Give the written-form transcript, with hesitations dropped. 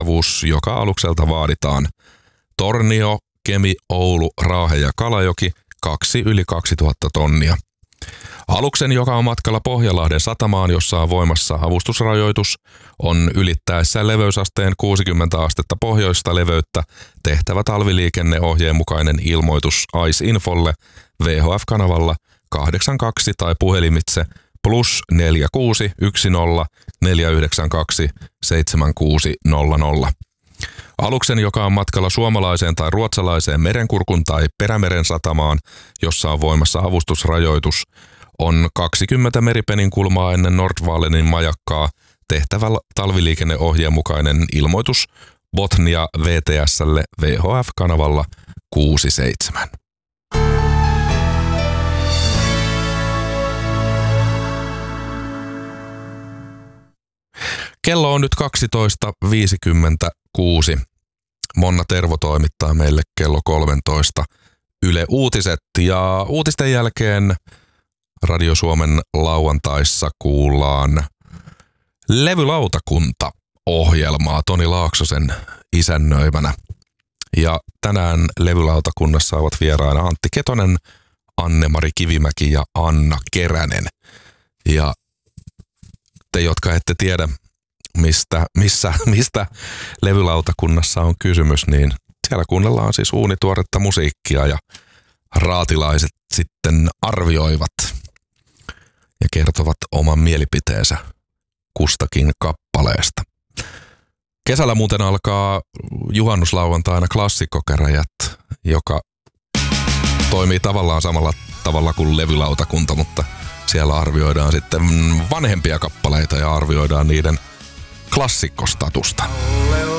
joka alukselta vaaditaan. Tornio, Kemi, Oulu, Raahe ja Kalajoki 2 yli 2000 tonnia. Aluksen, joka on matkalla Pohjanlahden satamaan, jossa on voimassa avustusrajoitus, on ylittäessä leveysasteen 60 astetta pohjoista leveyttä tehtävä talviliikenneohjeen mukainen ilmoitus AIS-infolle VHF-kanavalla 82 tai puhelimitse +46 10 492 7600. Aluksen, joka on matkalla suomalaiseen tai ruotsalaiseen merenkurkun tai Perämeren satamaan, jossa on voimassa avustusrajoitus, on 20 meripeninkulmaa ennen Nordvalenin majakkaa tehtävä talviliikenneohjeen mukainen ilmoitus Botnia VTS:lle VHF-kanavalla 67. Kello on nyt 12.56. Monna Tervo toimittaa meille kello 13 Yle Uutiset ja uutisten jälkeen Radio Suomen lauantaissa kuullaan Levylautakunta-ohjelmaa Toni Laaksosen isännöimänä. Ja tänään Levylautakunnassa ovat vieraina Antti Ketonen, Anne-Mari Kivimäki ja Anna Keränen. Ja te, jotka ette tiedä, mistä Levylautakunnassa on kysymys, niin siellä kuunnellaan siis uunituoretta musiikkia ja raatilaiset sitten arvioivat ja kertovat oman mielipiteensä kustakin kappaleesta. Kesällä muuten alkaa juhannuslauantaina klassikkokäräjät, joka toimii tavallaan samalla tavalla kuin Levylautakunta, mutta siellä arvioidaan sitten vanhempia kappaleita ja arvioidaan niiden klassikkostatusta.